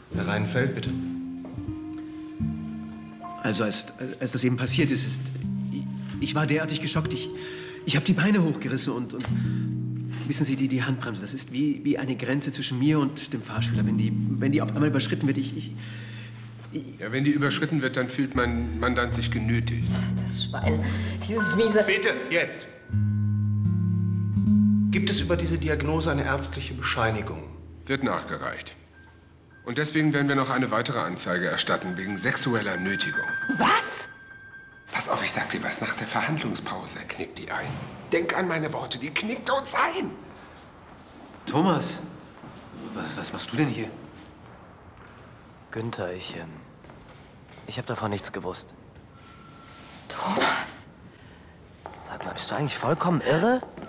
Herr Reinfeldt, bitte. Also, als das eben passiert ist, ich war derartig geschockt. Ich habe die Beine hochgerissen und wissen Sie, die Handbremse, das ist wie eine Grenze zwischen mir und dem Fahrschüler. Wenn die auf einmal überschritten wird, Ja, wenn die überschritten wird, dann fühlt mein Mandant sich genötigt. Das Schwein, dieses miese... Bitte, jetzt! Gibt es über diese Diagnose eine ärztliche Bescheinigung? Wird nachgereicht. Und deswegen werden wir noch eine weitere Anzeige erstatten, wegen sexueller Nötigung. Was? Pass auf, ich sag dir was, nach der Verhandlungspause knickt die ein. Denk an meine Worte, die knickt uns ein. Thomas, was machst du denn hier? Günther, ich habe davon nichts gewusst. Thomas. Sag mal, bist du eigentlich vollkommen irre?